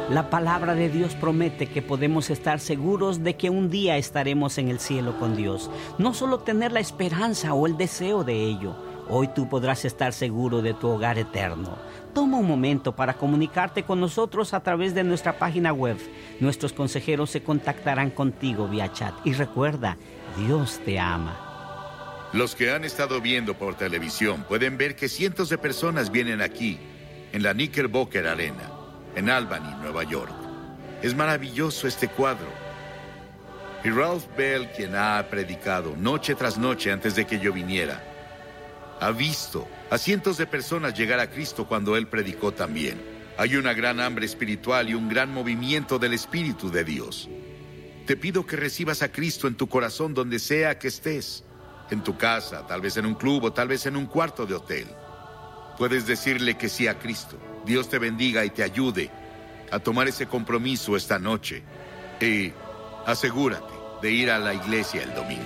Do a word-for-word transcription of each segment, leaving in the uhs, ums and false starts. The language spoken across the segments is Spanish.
La palabra de Dios promete que podemos estar seguros de que un día estaremos en el cielo con Dios. No solo tener la esperanza o el deseo de ello. Hoy tú podrás estar seguro de tu hogar eterno. Toma un momento para comunicarte con nosotros a través de nuestra página web. Nuestros consejeros se contactarán contigo vía chat. Y recuerda, Dios te ama. Los que han estado viendo por televisión pueden ver que cientos de personas vienen aquí, en la Knickerbocker Arena, en Albany, Nueva York. Es maravilloso este cuadro. Y Ralph Bell, quien ha predicado noche tras noche antes de que yo viniera, ha visto a cientos de personas llegar a Cristo cuando Él predicó también. Hay una gran hambre espiritual y un gran movimiento del Espíritu de Dios. Te pido que recibas a Cristo en tu corazón donde sea que estés. En tu casa, tal vez en un club o tal vez en un cuarto de hotel. Puedes decirle que sí a Cristo. Dios te bendiga y te ayude a tomar ese compromiso esta noche. Y asegúrate de ir a la iglesia el domingo.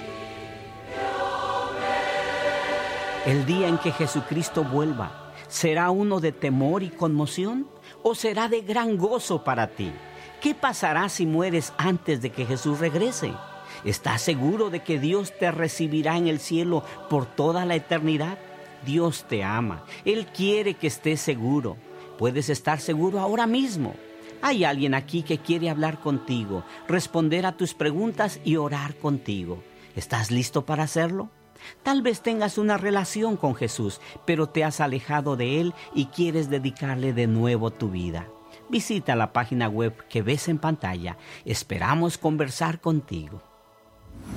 El día en que Jesucristo vuelva, ¿será uno de temor y conmoción o será de gran gozo para ti? ¿Qué pasará si mueres antes de que Jesús regrese? ¿Estás seguro de que Dios te recibirá en el cielo por toda la eternidad? Dios te ama. Él quiere que estés seguro. Puedes estar seguro ahora mismo. Hay alguien aquí que quiere hablar contigo, responder a tus preguntas y orar contigo. ¿Estás listo para hacerlo? Tal vez tengas una relación con Jesús, pero te has alejado de Él y quieres dedicarle de nuevo tu vida. Visita la página web que ves en pantalla. Esperamos conversar contigo.